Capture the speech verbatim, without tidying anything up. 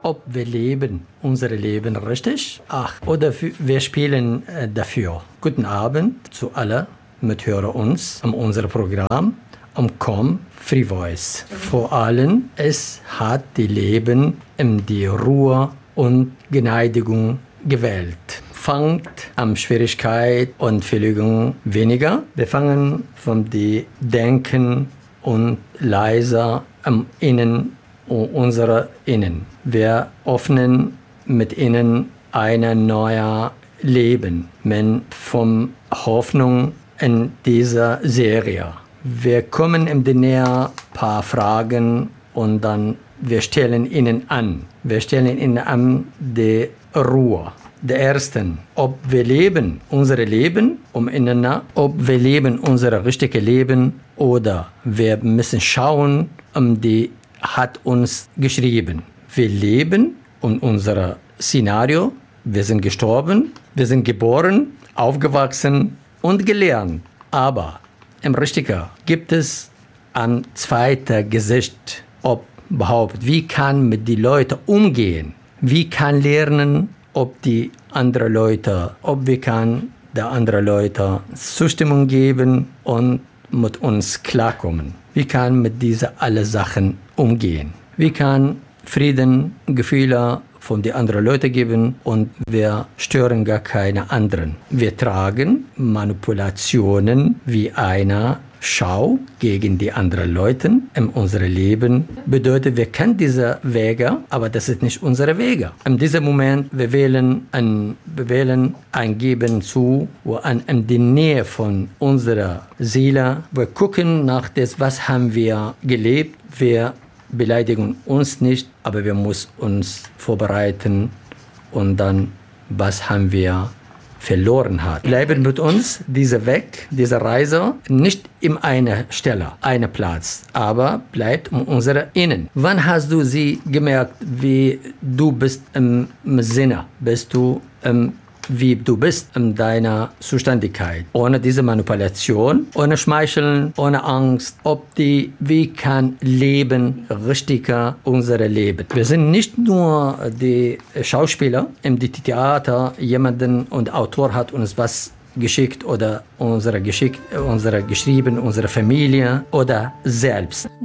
ob wir leben unser Leben richtig, ach, oder wir spielen äh, dafür. Guten Abend zu allen Mithörer uns an unserem Programm am Com Free Voice. Vor allem, es hat die Leben in die Ruhe und Gneidigung gewählt. Fangt an Schwierigkeit und Verlegung weniger. Wir fangen von die Denken und leiser am Innen unserer Innen. Wir öffnen mit ihnen ein neues Leben, mit von Hoffnung in dieser Serie. Wir kommen in die Nähe ein paar Fragen und dann wir stellen ihnen an. Wir stellen ihnen an die Ruhe. Der ersten, ob wir leben unser Leben umeinander, ob wir leben unser richtiges Leben oder wir müssen schauen, um die hat uns geschrieben. Wir leben in unserem Szenario, wir sind gestorben, wir sind geboren, aufgewachsen und gelernt. Aber im Richtigen gibt es ein zweites Gesicht, ob überhaupt, wie kann mit den Leuten umgehen, wie kann lernen, ob die anderen Leute, ob wir kann der anderen Leute Zustimmung geben und mit uns klarkommen. Wie kann mit diesen alle Sachen umgehen? Wie kann Frieden, Gefühle von den anderen Leuten geben und wir stören gar keine anderen. Wir tragen Manipulationen wie eine Schau gegen die anderen Leute in unserem Leben. Bedeutet, wir kennen diese Wege, aber das ist nicht unsere Wege. In diesem Moment, wir wählen ein, wir wählen ein Geben zu, wo an, in die Nähe von unserer Seele, wir gucken nach das, was haben wir gelebt. Wir beleidigen uns nicht, aber wir müssen uns vorbereiten und dann, was haben wir verloren hat. Bleiben mit uns dieser Weg, diese Reise, nicht in einer Stelle, einer Platz, aber bleibt in unserer Innen. Wann hast du sie gemerkt, wie du bist im Sinne, bist du im wie du bist in deiner Zuständigkeit. Ohne diese Manipulation, ohne Schmeicheln, ohne Angst, ob die, wie kann Leben richtiger unser Leben. Wir sind nicht nur die Schauspieler im Theater, jemanden und Autor hat uns was geschickt oder unsere geschickt, unsere geschrieben, unsere Familie oder selbst.